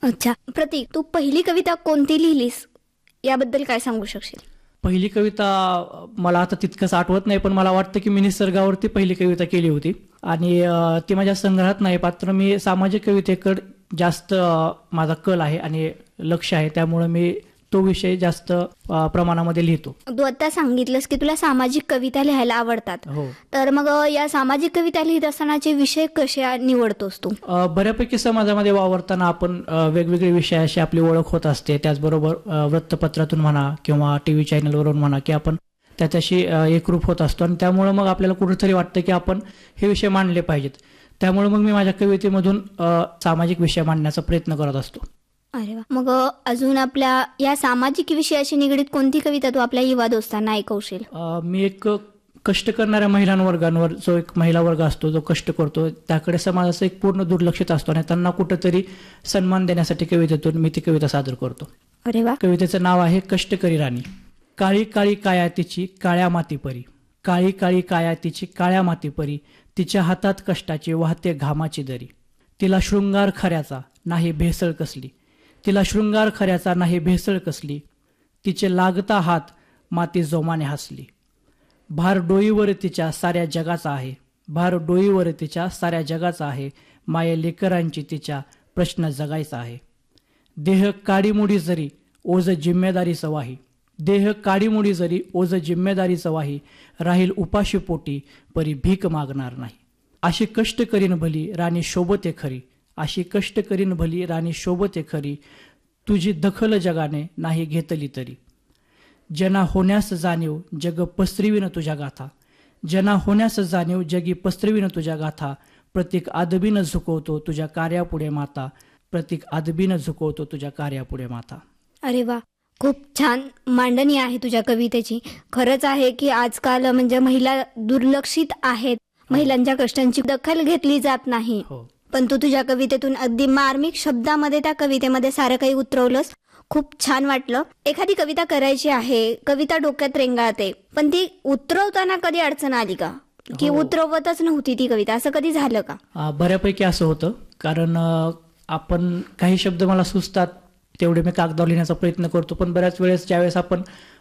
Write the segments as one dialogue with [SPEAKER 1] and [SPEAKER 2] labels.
[SPEAKER 1] अच्छा प्रतीक, तू पहिली कविता कोणती लिहिलीस याबद्दल काय सांगू शकशील?
[SPEAKER 2] पहिली कविता मला आता तितकंच आठवत नाही, पण मला वाटतं की मी निसर्गावरती पहिली कविता केली होती आणि ती माझ्या संग्रहात नाही. मात्र मी सामाजिक कवितेकडे जास्त माझा कल आहे आणि लक्ष आहे, त्यामुळे मी तो विषय जास्त प्रमाणामध्ये लिहितो.
[SPEAKER 1] तू आता सांगितलंस की तुला सामाजिक कविता लिहायला आवडतात.
[SPEAKER 2] हो.
[SPEAKER 1] तर मग या सामाजिक कविता लिहित असतानाचे विषय कसे निवडतोस तू?
[SPEAKER 2] बऱ्यापैकी समाजामध्ये वावरताना आपण वेगवेगळे विषयाशी आपली ओळख होत असते. त्याचबरोबर वृत्तपत्रातून म्हणा किंवा टीव्ही चॅनलवरून म्हणा की आपण त्याच्याशी एकरूप होत असतो आणि त्यामुळे मग आपल्याला कुठेतरी वाटतं की आपण हे विषय मांडले पाहिजेत. त्यामुळे मग मी माझ्या कवितेमधून सामाजिक विषय मांडण्याचा प्रयत्न करत असतो.
[SPEAKER 1] अरे वा. मग अजून आपल्या या सामाजिक विषयाशी निगडीत कोणती कविता तू आपल्या युवा दोस्तांना ऐकवशील?
[SPEAKER 2] मी एक कष्ट करणाऱ्या महिलांवर्गांवर, जो एक महिला वर्ग असतो जो कष्ट करतो, त्याकडे समाजाचं एक पूर्ण दुर्लक्षित असतो आणि त्यांना कुठेतरी सन्मान देण्यासाठी कवितेतून मी ती कविता सादर करतो.
[SPEAKER 1] अरे वा.
[SPEAKER 2] कवितेचं नाव आहे कष्टकरी राणी. काळी काळी काया तिची काळ्या माती परी, काळी काळी काया तिची काळ्या माती परी, तिच्या हातात कष्टाची वाहते घामाची दरी. तिला शृंगार खऱ्याचा नाही भेसळ कसली, तिला शृंगार खऱ्याचा नाही भेसळ कसली, तिचे लागता हात माती जोमाने हसली. भार डोईवर तिच्या साऱ्या जगाचा आहे, भार डोईवर तिच्या साऱ्या जगाचा आहे, माये लेकरांची तिच्या प्रश्न जगायचा आहे. देह काडीमुडी जरी ओझ जिम्मेदारी सवाही, देह काडीमुडी जरी ओझ जिम्मेदारी सवाही, राहील उपाशी पोटी परी भीक मागणार नाही. अशी कष्ट करीन भली राणी शोभते खरी, अशी कष्ट करीन भली राणी शोभते खरी, तुझी दखल जगाने नाही घेतली तरी. जना होण्यास जाणीव जग पसरविन तुझ्या गाथा, जना होण्यास जाणीव जगी पसरविन तुझ्या गाथा, प्रत्येक आदबीनं झुकवतो तुझ्या कार्यापुढे माता, प्रत्येक आदबीनं झुकवतो तुझ्या कार्यापुढे माता.
[SPEAKER 1] अरे वा, खूप छान मांडणी आहे तुझ्या कवितेची. खरंच आहे की आजकाल म्हणजे महिला दुर्लक्षित आहेत, महिलांच्या कष्टांची दखल घेतली जात नाही. पण तू तुझ्या कवितेतून अगदी मार्मिक शब्दामध्ये त्या कवितेमध्ये सारं काही उतरवलंस. खूप छान वाटलं. एखादी कविता करायची आहे, कविता डोक्यात रेंगाळते, पण ती उतरवताना कधी अडचण आली का? की उतरवतच नव्हती ती कविता, असं कधी झालं का?
[SPEAKER 2] बऱ्यापैकी असं होतं, कारण आपण काही शब्द मला सुचतात तेवढे मी कागदावर लिहिण्याचा प्रयत्न करतो, पण बऱ्याच वेळेस ज्यावेळेस आपण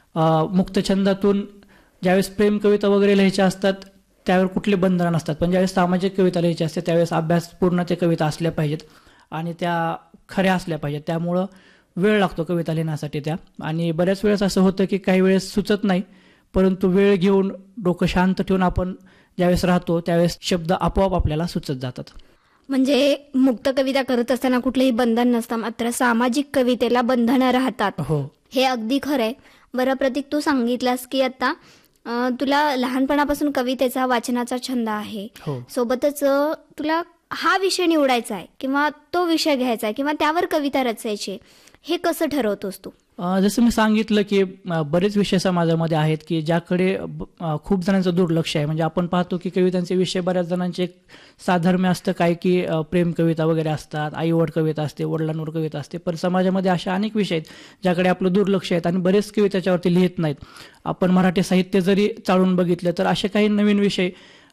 [SPEAKER 2] मुक्तछंदातून ज्यावेळेस प्रेम कविता वगैरे लिहायच्या असतात त्यावर कुठले बंधनं नसतात, पण ज्यावेळेस सामाजिक कविता लिहायची असते त्यावेळेस अभ्यास पूर्ण त्या कविता असल्या पाहिजेत आणि त्या खऱ्या असल्या पाहिजेत. त्यामुळं वेळ लागतो कविता लिहिण्यासाठी त्या. आणि बऱ्याच वेळेस असं होतं की काही वेळेस सुचत नाही, परंतु वेळ घेऊन डोकं शांत ठेवून आपण ज्यावेळेस राहतो त्यावेळेस शब्द आपोआप आपल्याला सुचत जातात.
[SPEAKER 1] म्हणजे मुक्त कविता करत असताना कुठलेही बंधन नसतं, मात्र सामाजिक कवितेला बंधनं राहतात.
[SPEAKER 2] हो,
[SPEAKER 1] हे अगदी खरं आहे. बरं प्रतीक, तू सांगितलंस की आता तुला लहानपणापासून कवितेचा वाचनाचा छंद आहे, सोबतच तुला हा विषय निवडायचा आहे किंवा तो विषय घ्यायचा आहे किंवा त्यावर कविता रचायची, हे कसं ठरवतोस तू?
[SPEAKER 2] जसं मी सांगितलं की बरेच विषय समाजामध्ये आहेत की ज्याकडे खूप जणांचं दुर्लक्ष आहे. म्हणजे आपण पाहतो की कवितांचे विषय बऱ्याच जणांचे एक साधर्म्य असतं, काय की प्रेम कविता वगैरे असतात, आईवड कविता असते, वडिलांवर कविता असते, पण समाजामध्ये अशा अनेक विषय आहेत ज्याकडे आपलं दुर्लक्ष आहेत आणि बरेच कवी त्याच्यावरती लिहित नाहीत. आपण मराठी साहित्य जरी चाळून बघितलं तर असे काही नवीन विषय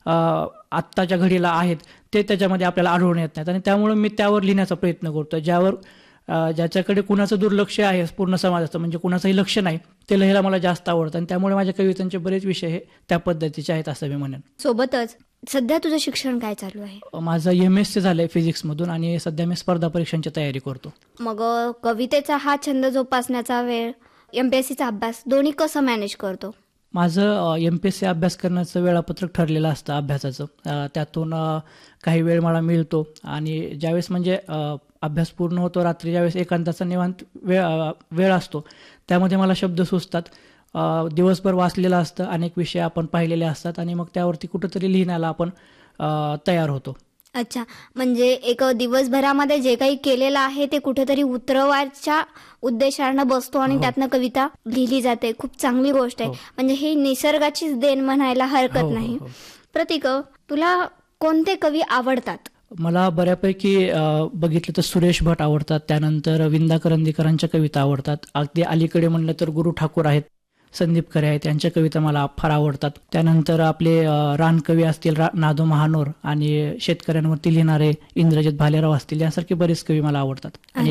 [SPEAKER 2] आत्ताच्या घडीला आहेत ते त्याच्यामध्ये आपल्याला आढळून येत नाहीत आणि त्यामुळे मी त्यावर लिहिण्याचा प्रयत्न करतो. ज्याच्याकडे कुणाचं दुर्लक्ष आहे पूर्ण समाजाचं, म्हणजे कुणाचंही लक्ष नाही, ते लिहायला मला जास्त आवडतं आणि त्यामुळे माझ्या कवितांचे बरेच विषय हे त्या पद्धतीचे आहेत असं मी म्हणेन.
[SPEAKER 1] सोबतच सध्या तुझं शिक्षण काय चालू आहे?
[SPEAKER 2] माझं MSc झालंय फिजिक्समधून आणि सध्या मी स्पर्धा परीक्षांची तयारी करतो.
[SPEAKER 1] मग कवितेचा हा छंद जोपासण्याचा वेळ, MPSCचा अभ्यास दोन्ही कसं मॅनेज करतो?
[SPEAKER 2] माझं MPSC अभ्यास करण्याचं वेळापत्रक ठरलेलं असतं अभ्यासाचं. त्यातून काही वेळ मला मिळतो आणि ज्यावेळेस म्हणजे अभ्यास पूर्ण होतो, रात्री ज्यावेळेस एकांताचा निवांत वेळ असतो त्यामध्ये मला शब्द सुचतात. दिवसभर वाचलेलं असतं, अनेक विषय आपण पाहिलेले असतात आणि मग त्यावरती कुठंतरी लिहिण्याला आपण तयार होतो.
[SPEAKER 1] अच्छा, म्हणजे एक दिवसभरामध्ये जे काही केलेलं आहे ते कुठेतरी उतरवायच्या उद्देशानं बसतो आणि त्यातनं कविता लिहिली जाते. खूप चांगली गोष्ट आहे. म्हणजे ही निसर्गाचीच देण म्हणायला हरकत नाही. प्रतीक, तुला कोणते कवी आवडतात?
[SPEAKER 2] मला बऱ्यापैकी बघितलं तर सुरेश भट आवडतात, त्यानंतर विंदा करंदीकरांच्या कविता आवडतात. अगदी अलीकडे म्हणलं तर गुरु ठाकूर आहेत, संदीप खरे आहेत, त्यांच्या कविता मला फार आवडतात. त्यानंतर आपले रानकवी असतील नादो महानोर आणि शेतकऱ्यांवरती लिहिणारे इंद्रजित भालेराव असतील, यासारखे बरेच कवी मला आवडतात. आणि